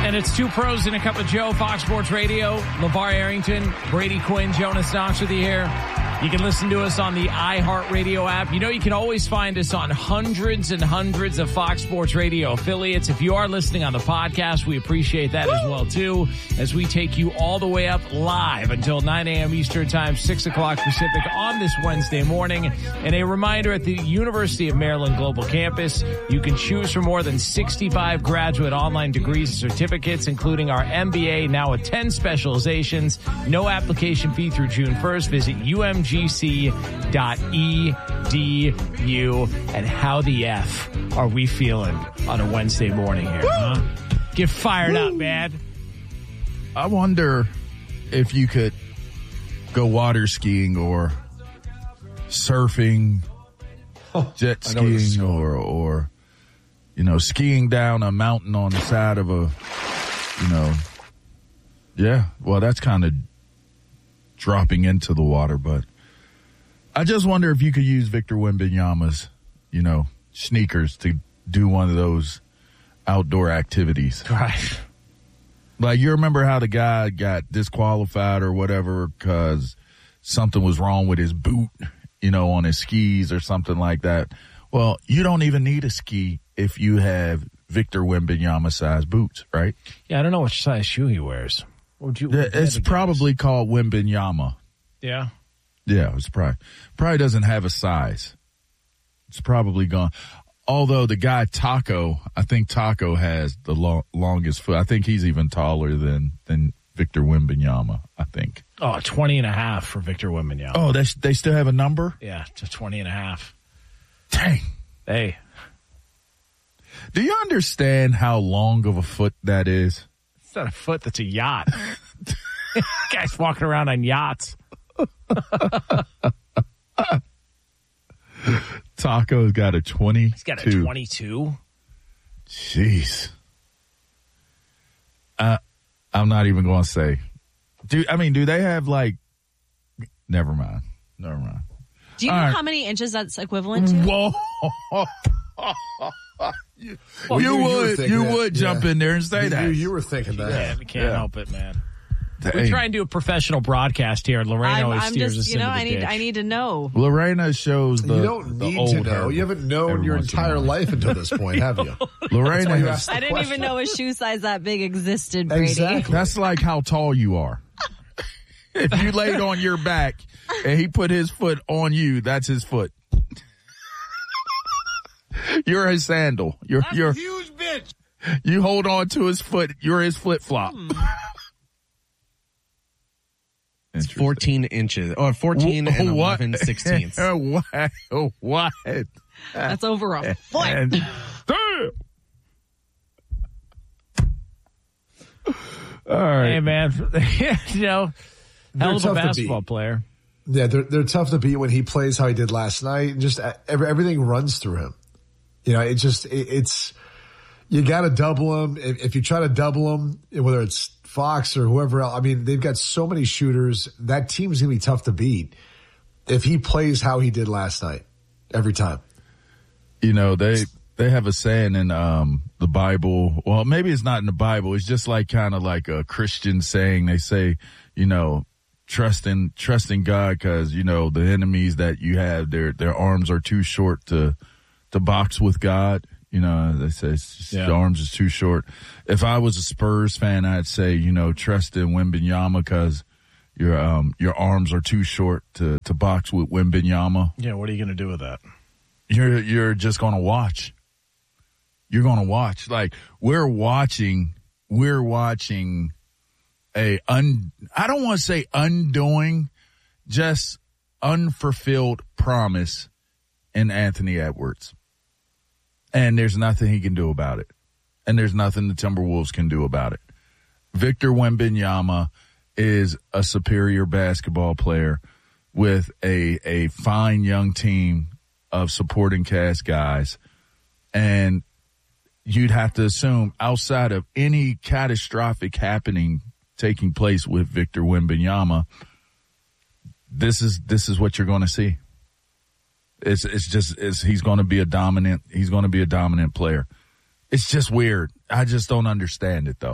And it's Two Pros and a Cup of Joe, Fox Sports Radio. LeVar Arrington, Brady Quinn, Jonas Knox with you here. You can listen to us on the iHeartRadio app. You know, you can always find us on hundreds and hundreds of Fox Sports Radio affiliates. If you are listening on the podcast, we appreciate that as well, too, as we take you all the way up live until 9 a.m. Eastern Time, 6 o'clock Pacific on this Wednesday morning. And a reminder, at the University of Maryland Global Campus, you can choose from more than 65 graduate online degrees and certificates, including our MBA, now with 10 specializations. No application fee through June 1st. Visit umgc.edu. And how the F are we feeling on a Wednesday morning here, huh? Get fired up, man. I wonder if you could go water skiing or surfing, jet skiing, or you know, skiing down a mountain on the side of a, you know, yeah, well, that's kind of dropping into the water, but I just wonder if you could use Victor Wembanyama's, you know, sneakers to do one of those outdoor activities. Right. Like, you remember how the guy got disqualified or whatever because something was wrong with his boot, you know, on his skis or something like that. Well, you don't even need a ski if you have Victor Wembanyama size boots, right? Yeah, I don't know which size shoe he wears. It's probably called Wembanyama. Yeah. Yeah, it's probably doesn't have a size. It's probably gone. Although the guy Taco, I think Taco has the longest foot. I think he's even taller than Victor Wembanyama, I think. Oh, 20 and a half for Victor Wembanyama. Oh, they still have a number? Yeah, to 20 and a half. Dang. Hey. Do you understand how long of a foot that is? It's not a foot, that's a yacht. Guys walking around on yachts. Taco's got a 22. He's got a 22. Jeez. I'm not even going to say. Do they have like? Never mind. Do you know how many inches that's equivalent to? Whoa. You would jump in there and say that. You were thinking that. Yeah, we can't help it, man. We try and do a professional broadcast here, and Lorena always steers us into the ditch. I need to know. Lorena shows you don't need to know. You haven't known your entire life until this point, have you? Lorena, I didn't even know a shoe size that big existed, Brady. Exactly. That's like how tall you are. If you laid on your back and he put his foot on you, that's his foot. You're his sandal. You're a huge bitch. You hold on to his foot. You're his flip flop. It's 14 inches, or 14 and 11 sixteenths. What? That's over a foot. All right. Hey, man. You know, hell of a basketball player. Yeah, they're tough to beat when he plays how he did last night. Just everything runs through him. You know, it's you got to double him. If you try to double him, whether it's Fox or whoever else, I mean, they've got so many shooters. That team's going to be tough to beat if he plays how he did last night every time. You know, they have a saying in the Bible. Well, maybe it's not in the Bible. It's just like kind of like a Christian saying. They say, you know, trust in God because, you know, the enemies that you have, their arms are too short to box with God. You know, they say the arms is too short. If I was a Spurs fan, I'd say, you know, trust in Wembanyama because your arms are too short to box with Wembanyama. Yeah, what are you going to do with that? You're just going to watch. You're going to watch. Like, we're watching I don't want to say undoing, just unfulfilled promise in Anthony Edwards. And there's nothing he can do about it. And there's nothing the Timberwolves can do about it. Victor Wembanyama is a superior basketball player with a fine young team of supporting cast guys. And you'd have to assume outside of any catastrophic happening taking place with Victor Wembanyama, this is what you're going to see. He's going to be a dominant player. It's just weird. I just don't understand it though.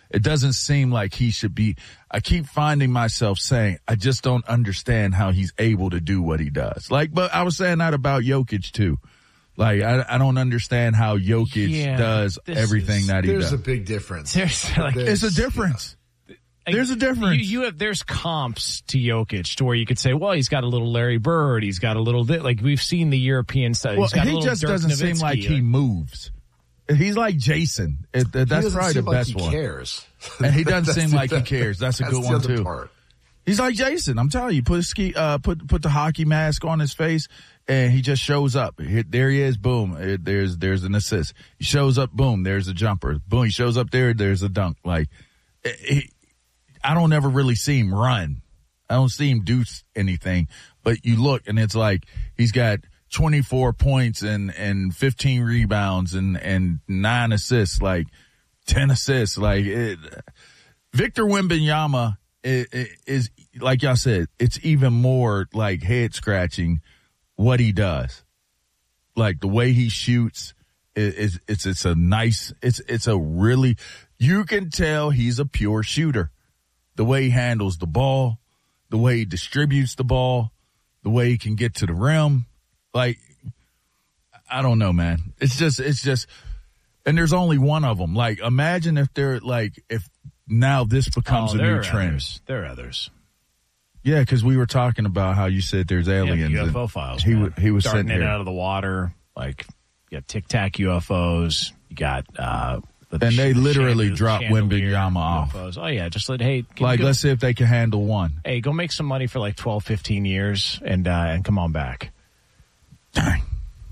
It doesn't seem like he should be. I keep finding myself saying, I just don't understand how he's able to do what he does. Like, but I was saying that about Jokic too. Like, I don't understand how Jokic does everything that he does. There's a big difference. It's a difference. There's a difference. There's comps to Jokic to where you could say, well, he's got a little Larry Bird. He's got a little, like we've seen the European stuff. Well, he just doesn't seem like he moves. He's like Jason. That's probably the best one. He cares. And he doesn't seem like he cares. That's a good one too. Part. He's like Jason. I'm telling you, put the hockey mask on his face, and he just shows up. There he is. Boom. There's an assist. He shows up. Boom. There's a jumper. Boom. He shows up there. There's a dunk. Like, I don't ever really see him run. I don't see him do anything. But you look, and it's like he's got 24 points and 15 rebounds and 9 assists, like 10 assists. Like Victor Wembanyama is like y'all said, it's even more like head scratching what he does. Like the way he shoots it's a really, you can tell he's a pure shooter. The way he handles the ball, the way he distributes the ball, the way he can get to the rim. Like, I don't know, man. It's just, and there's only one of them. Like, imagine if if now this becomes a new trend. There are others. Yeah, because we were talking about how you said there's aliens. Yeah, UFO files. He was darting sitting in out of the water. Like, you got Tic Tac UFOs. You got, and they literally dropped Wembanyama off. UFOs. Oh, yeah. Just let's see if they can handle one. Hey, go make some money for like 12, 15 years and come on back. Dang.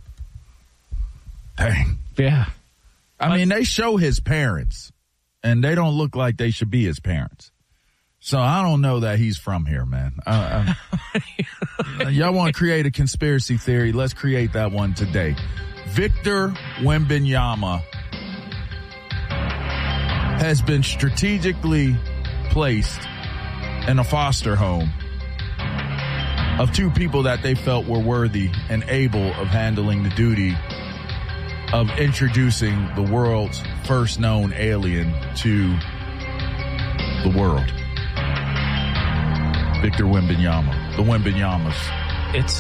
Yeah. I mean, they show his parents, and they don't look like they should be his parents. So I don't know that he's from here, man. Y'all want to create a conspiracy theory? Let's create that one today. Victor Wembanyama has been strategically placed in a foster home of two people that they felt were worthy and able of handling the duty of introducing the world's first known alien to the world. Victor Wembanyama, the Wembanyamas. It's,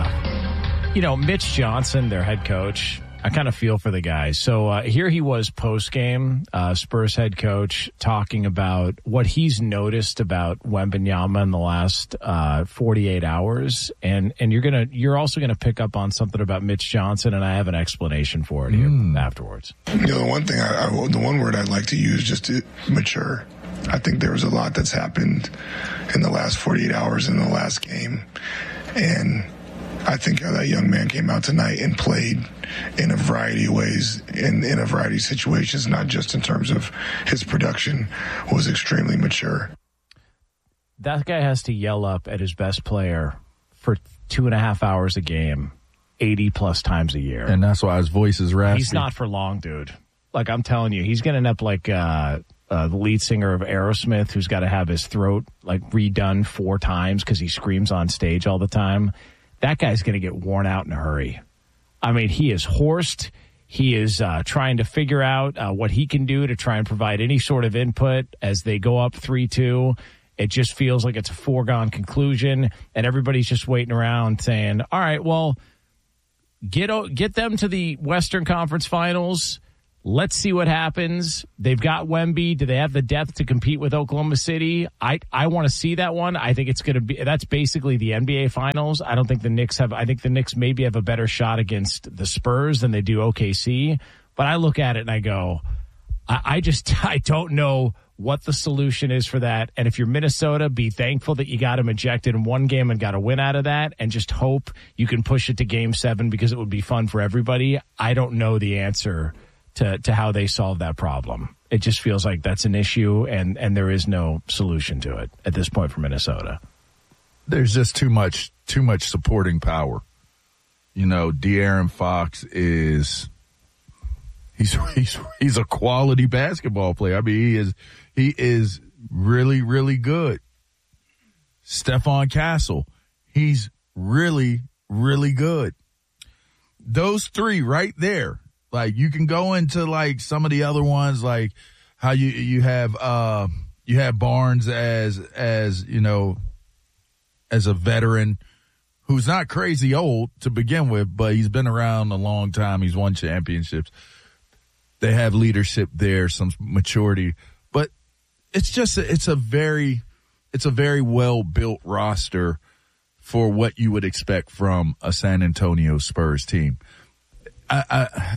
Mitch Johnson, their head coach. I kind of feel for the guy. So here he was post-game, Spurs head coach, talking about what he's noticed about Wembanyama in the last 48 hours. And you're also gonna pick up on something about Mitch Johnson, and I have an explanation for it here afterwards. The one thing the one word I'd like to use just to mature. I think there was a lot that's happened in the last 48 hours in the last game, and I think how that young man came out tonight and played in a variety of ways, in a variety of situations, not just in terms of his production, was extremely mature. That guy has to yell up at his best player for 2.5 hours a game, 80 plus times a year. And that's why his voice is raspy. He's not for long, dude. Like, I'm telling you, he's going to end up like the lead singer of Aerosmith, who's got to have his throat like redone 4 times because he screams on stage all the time. That guy's going to get worn out in a hurry. I mean, he is horsed. He is trying to figure out what he can do to try and provide any sort of input as they go up 3-2. It just feels like it's a foregone conclusion, and everybody's just waiting around saying, all right, well, get them to the Western Conference Finals. Let's see what happens. They've got Wemby. Do they have the depth to compete with Oklahoma City? I want to see that one. I think it's going to be, that's basically the NBA Finals. I don't think the Knicks I think the Knicks maybe have a better shot against the Spurs than they do OKC. But I look at it and I go, I don't know what the solution is for that. And if you're Minnesota, be thankful that you got him ejected in one game and got a win out of that, and just hope you can push it to Game 7 because it would be fun for everybody. I don't know the answer to how they solve that problem. It just feels like that's an issue, and there is no solution to it at this point for Minnesota. There's just too much supporting power. You know, De'Aaron Fox he's a quality basketball player. I mean, he is really, really good. Stephon Castle, he's really, really good. Those three right there. Like, you can go into, like, some of the other ones, like how you have Barnes as as a veteran who's not crazy old to begin with, but he's been around a long time. He's won championships. They have leadership there, some maturity, but it's a very well built roster for what you would expect from a San Antonio Spurs team. I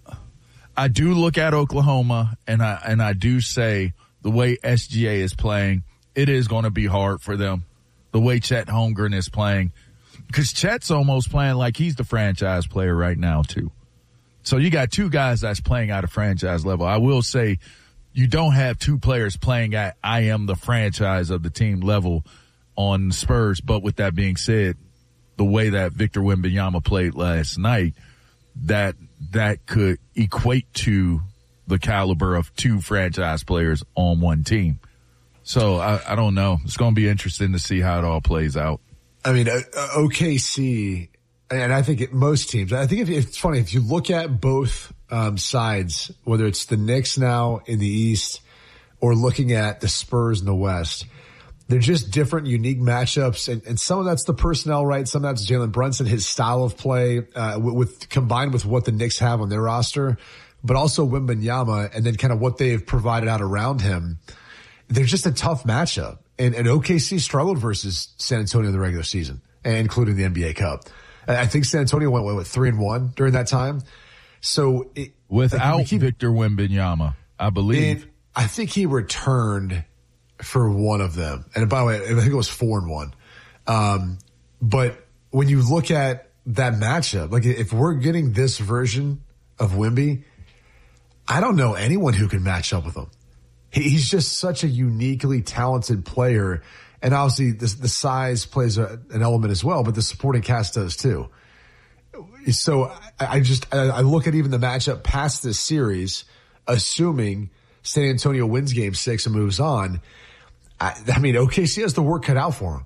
do look at Oklahoma and I do say the way SGA is playing, it is going to be hard for them. The way Chet Holmgren is playing, because Chet's almost playing like he's the franchise player right now too. So you got two guys that's playing at a franchise level. I will say you don't have two players playing at I am the franchise of the team level on Spurs. But with that being said, the way that Victor Wembanyama played last night, that could equate to the caliber of two franchise players on one team. So I don't know. It's going to be interesting to see how it all plays out. I mean, OKC, and I think most teams, I think it's funny, if you look at both sides, whether it's the Knicks now in the East or looking at the Spurs in the West, they're just different, unique matchups. And some of that's the personnel, right? Some of that's Jalen Brunson, his style of play, combined with what the Knicks have on their roster, but also Wembanyama and then kind of what they've provided out around him. They're just a tough matchup. And OKC struggled versus San Antonio in the regular season, including the NBA Cup. I think San Antonio went 3-1 during that time. So without Victor Wembanyama, I believe. I think he returned for one of them. And by the way, I think it was 4-1. But when you look at that matchup, like if we're getting this version of Wemby, I don't know anyone who can match up with him. He's just such a uniquely talented player. And obviously the size plays an element as well, but the supporting cast does too. So I look at even the matchup past this series, assuming San Antonio wins game 6 and moves on. I mean, OKC has the work cut out for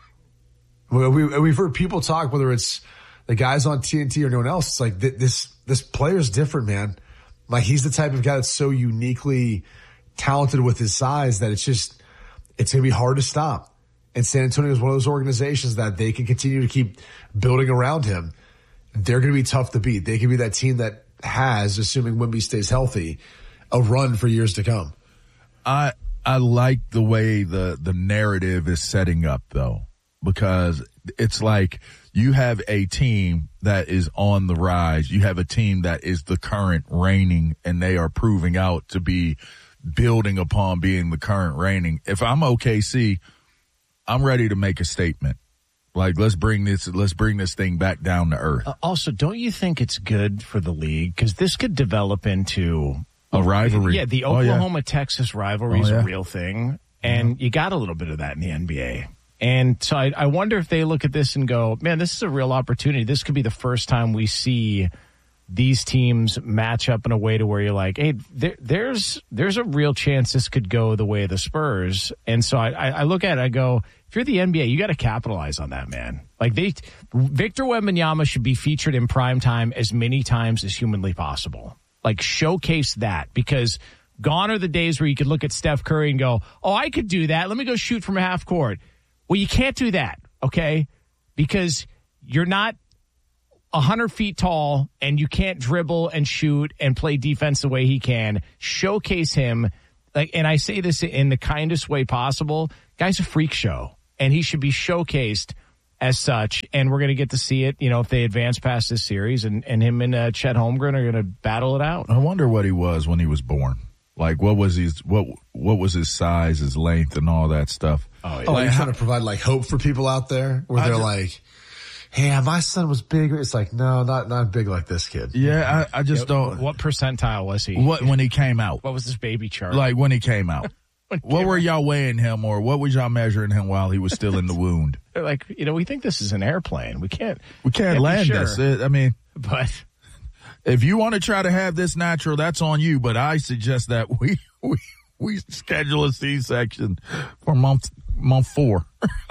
him. We've heard people talk, whether it's the guys on TNT or no one else. It's like this player's different, man. Like he's the type of guy that's so uniquely talented with his size that it's going to be hard to stop. And San Antonio is one of those organizations that they can continue to keep building around him. They're going to be tough to beat. They can be that team that has, assuming Wemby stays healthy, a run for years to come. I like the way the narrative is setting up though, because it's like you have a team that is on the rise. You have a team that is the current reigning, and they are proving out to be building upon being the current reigning. If I'm OKC, I'm ready to make a statement. Like, let's bring this thing back down to earth. Also, don't you think it's good for the league? Because this could develop into a rivalry. Yeah, the Oklahoma-Texas rivalry is a real thing. And you got a little bit of that in the NBA. And so I wonder if they look at this and go, man, this is a real opportunity. This could be the first time we see these teams match up in a way to where you're like, hey, there's a real chance this could go the way of the Spurs. And so I look at it, I go, if you're the NBA, you got to capitalize on that, man. Like Victor Wembanyama should be featured in primetime as many times as humanly possible. Like showcase that, because gone are the days where you could look at Steph Curry and go, oh, I could do that. Let me go shoot from half court. Well, you can't do that, okay? Because you're not 100 feet tall and you can't dribble and shoot and play defense the way he can. Showcase him. And I say this in the kindest way possible. Guy's a freak show, and he should be showcased as such. And we're going to get to see it, if they advance past this series, and him and Chet Holmgren are going to battle it out. I wonder what he was when he was born. Like, what was his size, his length, and all that stuff? Oh, yeah. You're trying to provide like hope for people out there where they're like, hey, my son was bigger. It's like, no, not big like this kid. Yeah, I just don't. What percentile was he? When he came out? What was this baby chart? Like when he came out. What were y'all weighing him, or what was y'all measuring him while he was still in the wound? They're like, we think this is an airplane. We can't land this. I mean, but if you want to try to have this natural, that's on you. But I suggest that we schedule a C-section for month 4.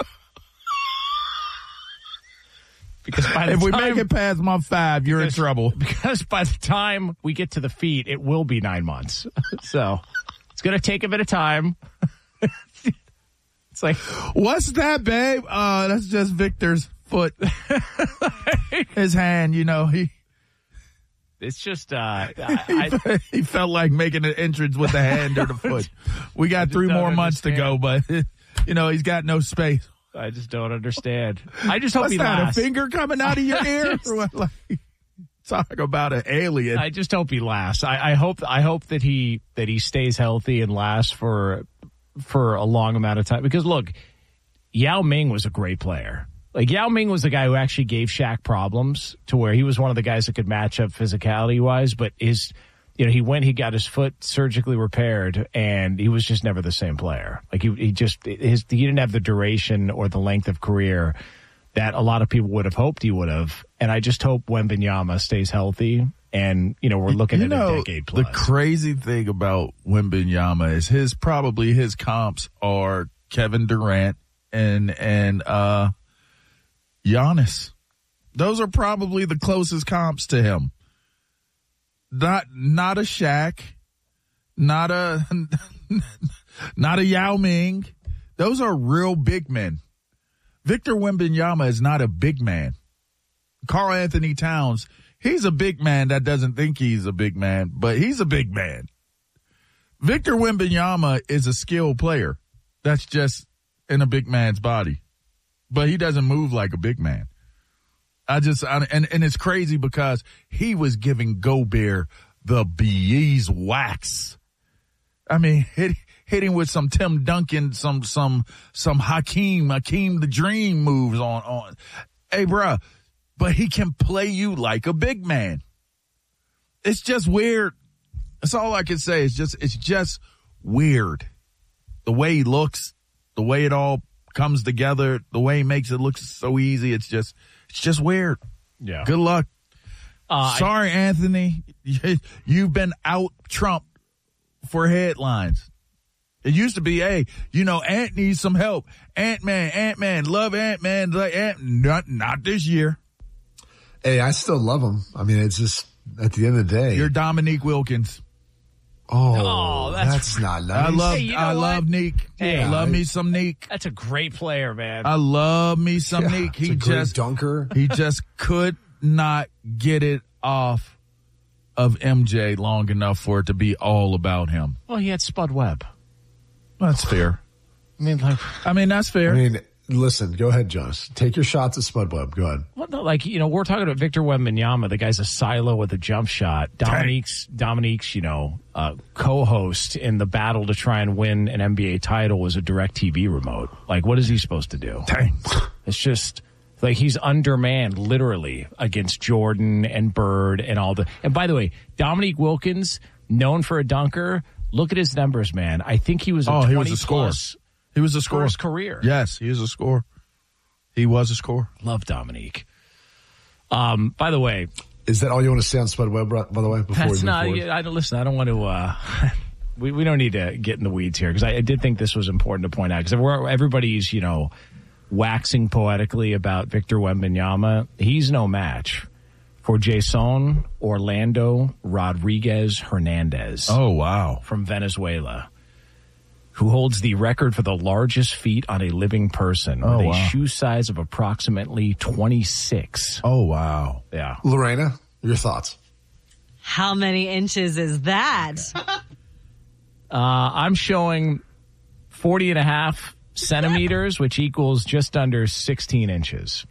Because if we make it past month 5, you're in trouble. Because by the time we get to the feet, it will be 9 months. So It's going to take a bit of time. It's like, what's that, babe? That's just Victor's foot. His hand, it's just, he felt like making an entrance with the hand or the foot. We got 3 more months to go, but, he's got no space. I just don't understand. I just hope what's he that, lasts. a finger coming out of your ear? Talk about an alien. I just hope he lasts. I hope that he stays healthy and lasts for a long amount of time. Because look, Yao Ming was a great player. Like, Yao Ming was the guy who actually gave Shaq problems to where he was one of the guys that could match up physicality wise, but he got his foot surgically repaired and he was just never the same player. Like he didn't have the duration or the length of career that a lot of people would have hoped he would have. And I just hope Wembanyama stays healthy and, we're looking at a decade plus. The crazy thing about Wembanyama is his comps are Kevin Durant and Giannis. Those are probably the closest comps to him. Not a Shaq, not a Yao Ming. Those are real big men. Victor Wembanyama is not a big man. Karl Anthony Towns, he's a big man that doesn't think he's a big man, but he's a big man. Victor Wembanyama is a skilled player that's just in a big man's body, but he doesn't move like a big man. And it's crazy because he was giving Gobert the beeswax. I mean, hitting with some Tim Duncan, some Hakeem the Dream moves on. Hey, bruh, but he can play you like a big man. It's just weird. That's all I can say. It's just weird. The way he looks, the way it all comes together, the way he makes it look so easy. It's just weird. Yeah. Good luck. Sorry, Anthony. You've been out trumped for headlines. It used to be, hey, Ant needs some help. Ant-Man, love Ant-Man. Not this year. Hey, I still love him. I mean, it's just, at the end of the day. You're Dominique Wilkins. Oh, that's not nice. I love Neek. Hey, I love me some Neek. That's a great player, man. I love me some Neek. He just dunker. He just could not get it off of MJ long enough for it to be all about him. Well, he had Spud Webb. That's fair. That's fair. Listen, go ahead, Jonas. Take your shots at Spud Webb. Go ahead. Well, no, we're talking about Victor Wembanyama. The guy's a silo with a jump shot. Dominique's co-host in the battle to try and win an NBA title was a DirecTV remote. Like, what is he supposed to do? Dang. It's just like he's undermanned literally against Jordan and Bird and all the. And by the way, Dominique Wilkins, known for a dunker. Look at his numbers, man. I think he was a 20 he was a scorer. Plus. He was a scorer. For his career. Yes, he was a scorer. He was a scorer. Love Dominique. By the way. Is that all you want to say on Spud Webb, by the way? That's not, listen, I don't want to, we don't need to get in the weeds here because I did think this was important to point out because everybody's, waxing poetically about Victor Wembanyama. He's no match for Jason Orlando Rodriguez Hernandez. Oh, wow. From Venezuela, who holds the record for the largest feet on a living person with a shoe size of approximately 26. Oh, wow. Yeah. Lorena, your thoughts? How many inches is that? I'm showing 40 and a half centimeters, which equals just under 16 inches.